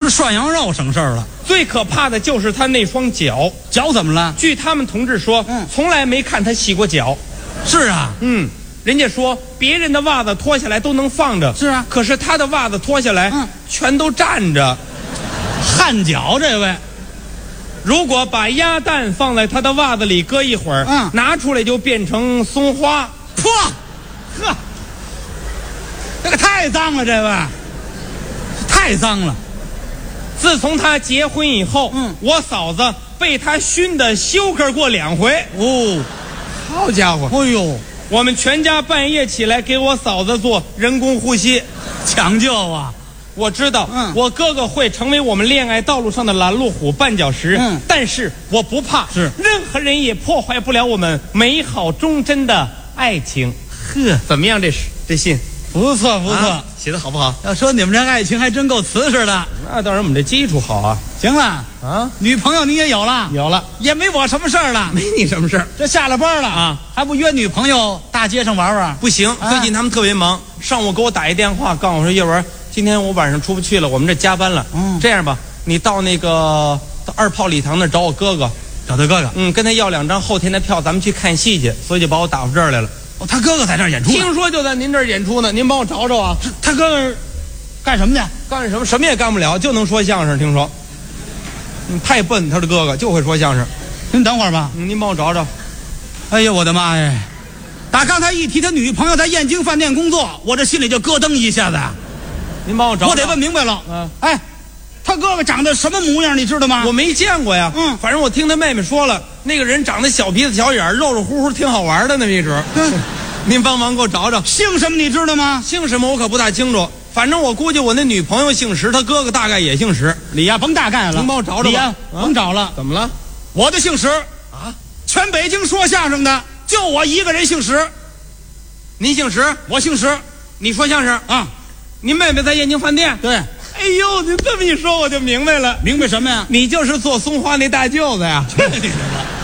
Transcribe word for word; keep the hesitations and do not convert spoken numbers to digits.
是涮羊肉省事儿了。 最可怕的就是他那双脚， 脚怎么了？ 据他们同志说， 嗯， 从来没看他洗过脚。 是啊， 嗯，人家说别人的袜子脱下来都能放着， 是啊， 可是他的袜子脱下来， 嗯， 全都站着。 汗脚这位， 如果把鸭蛋放在他的袜子里搁一会儿， 嗯， 拿出来就变成松花。 嚯，呵，这个太脏了，这位，太脏了。 自从他结婚以后， 嗯， 我嫂子被他熏得休克过两回。 哦， 好家伙！ 哎呦， 我们全家半夜起来给我嫂子做人工呼吸， 抢救啊！ 我知道， 嗯， 我哥哥会成为我们恋爱道路上的拦路虎、绊脚石， 嗯， 但是我不怕， 是任何人也破坏不了我们美好忠贞的爱情。 呵， 怎么样？这是这信不错不错， 啊，写的好不好？ 要说你们这爱情还真够瓷实的。 那当然，我们这基础好啊。 行了啊， 女朋友你也有了， 有了， 也没我什么事儿了， 没你什么事儿。 这下了班了啊， 还不约女朋友大街上玩玩？ 不行， 啊最近他们特别忙，上午给我打一电话，告诉我说叶文，今天我晚上出不去了，我们这加班了。 嗯， 这样吧，你到那个到二炮礼堂那儿找我哥哥， 找他哥哥。 嗯，跟他要两张后天的票，咱们去看戏去，所以就把我打发这儿来了。 哦，他哥哥在这儿演出呢。 听说就在您这儿演出呢，您帮我找找啊。 他哥哥干什么去？ 干什么？什么也干不了，就能说相声。听说，嗯，太笨，他的哥哥就会说相声。 您等会儿吧。 嗯，您帮我找找。 哎呀，我的妈呀！打刚才一提他女朋友在燕京饭店工作，我这心里就咯噔一下子。 您帮我找找。 我得问明白了。 嗯， 哎，他哥哥长得什么模样，你知道吗？ 我没见过呀。 嗯， 反正我听他妹妹说了，那个人长得小鼻子小眼儿，肉肉乎乎，挺好玩的呢，没准。 嗯， 您帮忙给我找找。 姓什么你知道吗？ 姓什么我可不大清楚，反正我估计我那女朋友姓石，他哥哥大概也姓石。 李呀，甭大概了， 您帮我找找吧。 李呀， 啊甭找了。 怎么了？ 我的姓石啊， 全北京说相声的就我一个人姓石。 您姓石， 我姓石你说相声啊。 您妹妹在燕京饭店。 对， 哎呦，您这么一说我就明白了， 明白什么呀？ 你就是做松花那大舅子呀。 去你的吧！